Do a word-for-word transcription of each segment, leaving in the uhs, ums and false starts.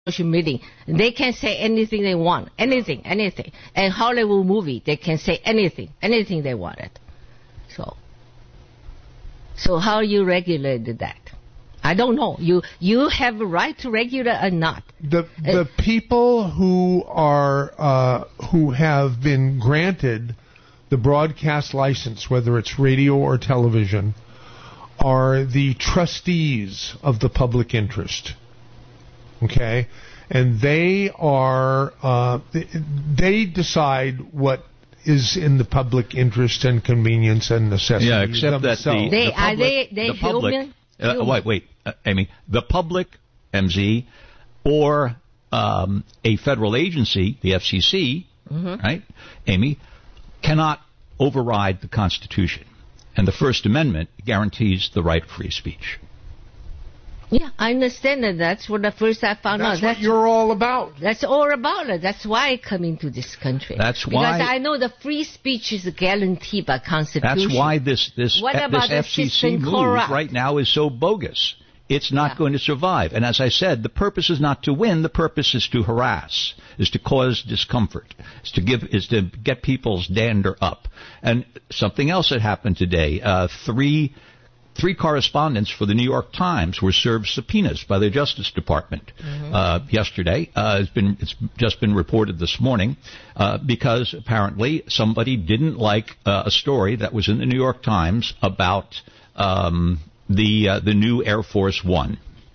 meeting, they can say anything they want, anything, anything. And Hollywood movie, they can say anything, anything they wanted. So, so how you regulate that? I don't know. You you have a right to regulate or not? The the uh, people who are uh, who have been granted the broadcast license, whether it's radio or television, are the trustees of the public interest. Okay, and they are uh, they decide what is in the public interest and convenience and necessity. Yeah, except themselves. that the, they, the public, are they, they the public, human? Uh, human. wait, wait, uh, Amy, the public, M Z, or um, a federal agency, the F C C, mm-hmm. right, Amy, cannot override the Constitution, and the First Amendment guarantees the right of free speech. Yeah, I understand that. That's what the first I found that's out. That's what you're all about. That's all about it. That's why I come into this country. That's why. Because I know the free speech is guaranteed by Constitution. That's why this this, what uh, about this F C C move corrupt? right now is so bogus. It's not yeah. going to survive. And as I said, the purpose is not to win. The purpose is to harass, is to cause discomfort, is to give, is to get people's dander up. And something else that happened today: uh, three. Three correspondents for the New York Times were served subpoenas by the Justice Department mm-hmm. uh, yesterday. Uh, it's been it's just been reported this morning uh, because apparently somebody didn't like uh, a story that was in the New York Times about um, the uh, the new Air Force One.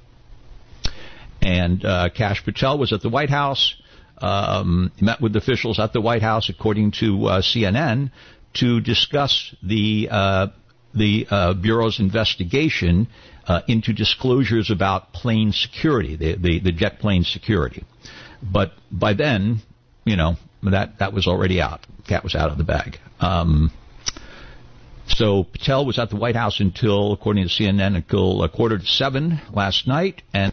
And uh, Kash Patel was at the White House. Um, he met with officials at the White House, according to uh, C N N, to discuss the uh, the uh, Bureau's investigation uh, into disclosures about plane security, the, the, the jet plane security. But by then, you know, that, that was already out. Cat was out of the bag. Um, so Patel was at the White House until, according to C N N, until a quarter to seven last night, and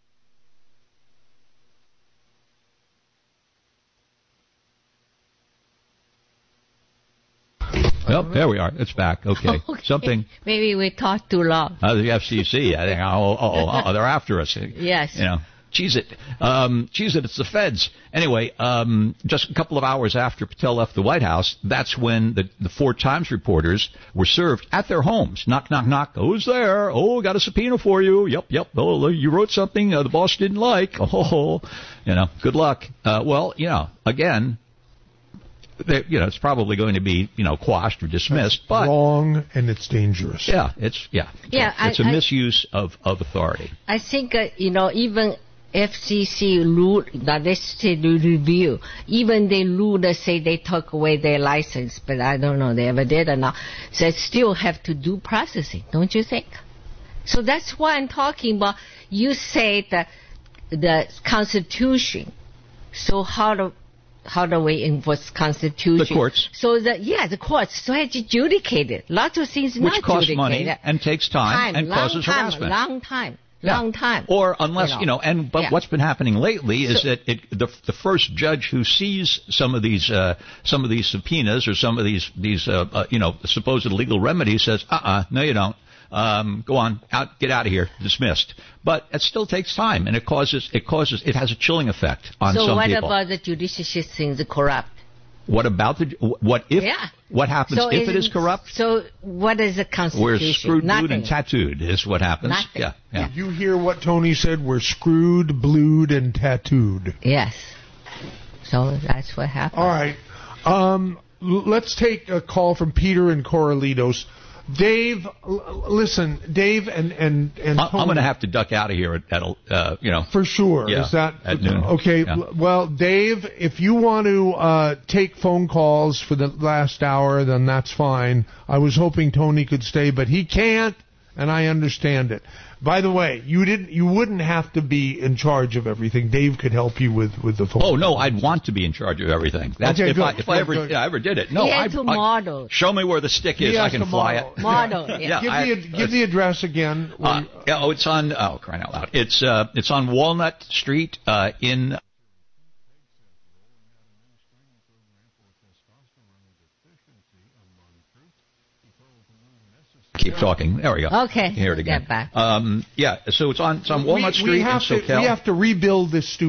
Oh, there we are. It's back. Okay. okay. Something. Maybe we talked too long. Uh, the F C C. I think. Oh, oh, oh, oh, they're after us. Yes. You know, cheese it. Um, cheese it. It's the feds. Anyway, um, just a couple of hours after Patel left the White House, that's when the, the four Times reporters were served at their homes. Knock, knock, knock. Who's there? Oh, got a subpoena for you. Yep, yep. Oh, you wrote something uh, the boss didn't like. Oh, you know, good luck. Uh, well, you know, again. They, you know, it's probably going to be, you know, quashed or dismissed. That's but wrong, and it's dangerous. Yeah, it's yeah, yeah. It's I, a I, misuse of, of authority. I think uh, you know, even F C C rule that they say the review, even they rule that say they took away their license, but I don't know they ever did or not. So they still have to do processing, don't you think? So that's why I'm talking about. You say that the Constitution. So how to How do we enforce Constitution? The courts. So that yeah, the courts. So it's adjudicated. Lots of things Which not costs adjudicated. money and takes time, time and long causes time, harassment. Long time, yeah. long time. Or unless you know, you know and but yeah. what's been happening lately is so, that it, the the first judge who sees some of these uh, some of these subpoenas or some of these these uh, uh, you know supposed legal remedies says, uh uh, no you don't. Um, go on, out, get out of here, dismissed. But it still takes time, and it causes, it causes, it has a chilling effect on so some what people. about the judicial system is corrupt? What about the, what if, yeah. what happens so if it is corrupt? So what is the Constitution? We're screwed, Nothing. blued, and tattooed is what happens. Nothing. Yeah, yeah. Did you hear what Tony said? We're screwed, blued, and tattooed. Yes. So that's what happened. All right. Um, l- let's take a call from Peter in Corralitos. Dave, l- listen, Dave and and and I'm Tony, going to have to duck out of here at, at uh, you know for sure. Yeah, Is that at noon? Okay? Yeah. Well, Dave, if you want to uh, take phone calls for the last hour, then that's fine. I was hoping Tony could stay, but he can't, and I understand it. By the way, you didn't. You wouldn't have to be in charge of everything. Dave could help you with, with the phone. Oh no, I'd want to be in charge of everything. That's okay, if good, I if good, I ever good. yeah, I ever did it. No, he I, has to I model. show me where the stick is. He I has can to fly model. it. Model. Yeah. Yeah, give I, the give the address again. Uh, yeah, oh, it's on. Oh, crying out loud! It's uh, it's on Walnut Street uh, in. Keep talking. There we go. Okay. Hear it again. Get back. Um, yeah. So it's on. It's on Walnut we, Street we have in to, SoCal. We have to rebuild this studio.